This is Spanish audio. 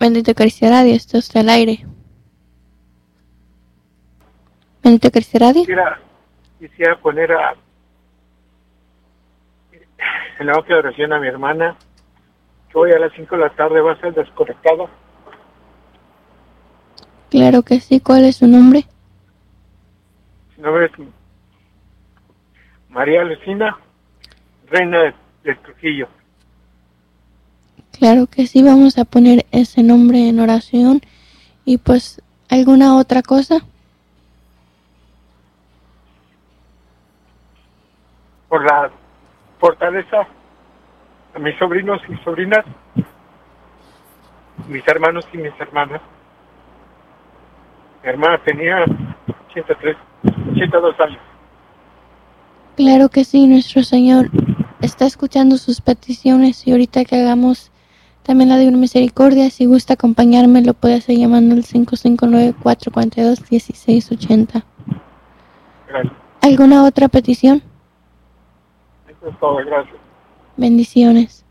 Bendito Cristo Radio, está usted al aire. Bendito Cristo Radio. Quisiera poner en la boca de oración a mi hermana, que hoy a las 5 de la tarde va a ser desconectada. Claro que sí, ¿cuál es su nombre? Su nombre es María Lucina, reina de Trujillo. Claro que sí, vamos a poner ese nombre en oración. Y pues, ¿alguna otra cosa? Por la fortaleza a mis sobrinos y sobrinas, mis hermanos y mis hermanas. Mi hermana tenía 82 años. Claro que sí, nuestro Señor está escuchando sus peticiones, y ahorita que hagamos también la de una misericordia, si gusta acompañarme, lo puede hacer llamando al 559-442-1680. Gracias. ¿Alguna otra petición? Eso es todo, gracias. Bendiciones.